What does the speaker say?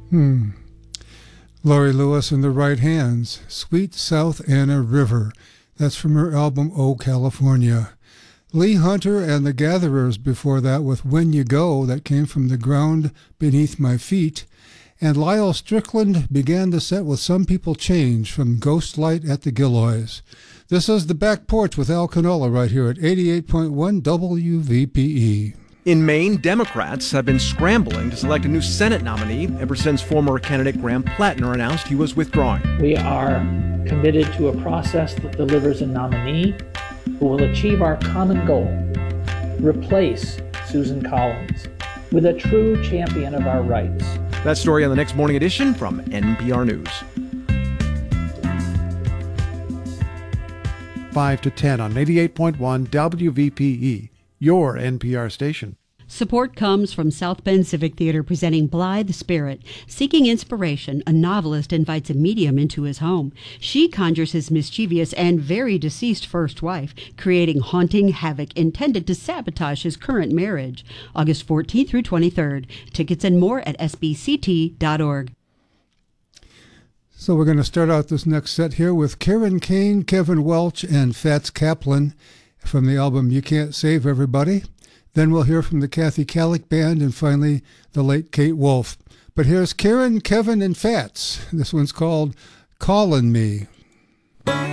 Laurie Lewis and the Right Hands, Sweet South Anna River. That's from her album Oh California. Lee Hunter and the Gatherers before that with When You Go, that came from The Ground Beneath My Feet. And Lyle Strickland began the set with Some People Change from Ghost Light at the Gilloys. This is The Back Porch with Al Canola right here at 88.1 WVPE. In Maine, Democrats have been scrambling to select a new Senate nominee ever since former candidate Graham Plattner announced he was withdrawing. We are committed to a process that delivers a nominee who will achieve our common goal, replace Susan Collins with a true champion of our rights. That story on the next morning edition from NPR News. 5 to 10 on 88.1 WVPE, your NPR station. Support comes from South Bend Civic Theater presenting Blythe Spirit. Seeking inspiration, a novelist invites a medium into his home. She conjures his mischievous and very deceased first wife, creating haunting havoc intended to sabotage his current marriage. August 14th through 23rd. Tickets and more at sbct.org. So we're going to start out this next set here with Karen Kane, Kevin Welch, and Fats Kaplan from the album You Can't Save Everybody. Then we'll hear from the Kathy Kallick Band and finally the late Kate Wolf. But here's Karen, Kevin, and Fats. This one's called Callin' Me.